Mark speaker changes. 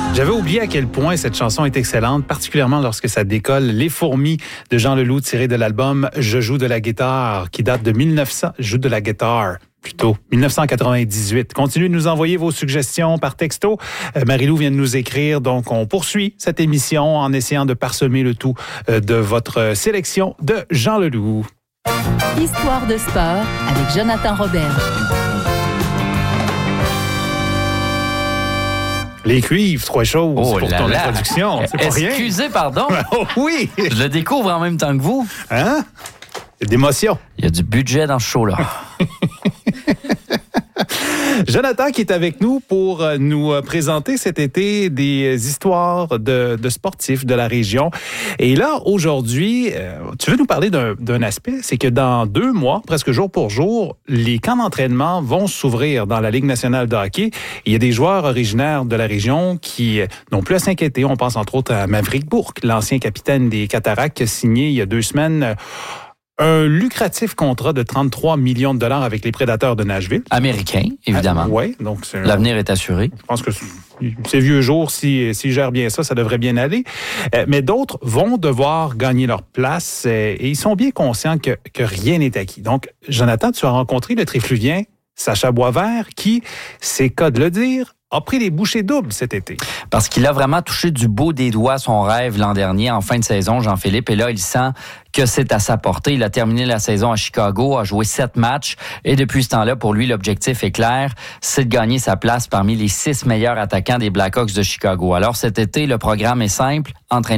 Speaker 1: J'avais oublié à quel point cette chanson est excellente, particulièrement lorsque ça décolle. Les fourmis de Jean Leloup, tiré de l'album Je joue de la guitare, qui date de 1998. Continuez de nous envoyer vos suggestions par texto. Marie-Lou vient de nous écrire, donc on poursuit cette émission en essayant de parsemer le tout de votre sélection de Jean Leloup.
Speaker 2: Histoire de sport avec Jonathan Roberge.
Speaker 1: Les cuivres, trois choses pour ton introduction. C'est pas rien.
Speaker 3: Excusez, pardon.
Speaker 1: Oh oui!
Speaker 3: Je le découvre en même temps que vous.
Speaker 1: Hein? Il y a d'émotion.
Speaker 3: Il y a du budget dans ce show-là.
Speaker 1: Jonathan qui est avec nous pour nous présenter cet été des histoires de sportifs de la région. Et là, aujourd'hui, tu veux nous parler d'un aspect, c'est que dans 2 mois, presque jour pour jour, les camps d'entraînement vont s'ouvrir dans la Ligue nationale de hockey. Il y a des joueurs originaires de la région qui n'ont plus à s'inquiéter. On pense entre autres à Maverick Bourque, l'ancien capitaine des Cataractes, qui a signé il y a 2 semaines un lucratif contrat de 33 millions de dollars avec les Prédateurs de Nashville.
Speaker 3: Américain, évidemment.
Speaker 1: Oui, donc
Speaker 3: l'avenir est assuré.
Speaker 1: Je pense que ces vieux jours, s'ils gèrent bien ça devrait bien aller. Mais d'autres vont devoir gagner leur place et ils sont bien conscients que rien n'est acquis. Donc, Jonathan, tu as rencontré le trifluvien Sacha Boisvert qui, c'est cas de le dire, a pris les bouchées doubles cet été.
Speaker 3: Parce qu'il a vraiment touché du bout des doigts son rêve l'an dernier, en fin de saison, Jean-Philippe. Et là, il sent que c'est à sa portée. Il a terminé la saison à Chicago, a joué 7 matchs. Et depuis ce temps-là, pour lui, l'objectif est clair, c'est de gagner sa place parmi les 6 meilleurs attaquants des Blackhawks de Chicago. Alors cet été, le programme est simple, entraîner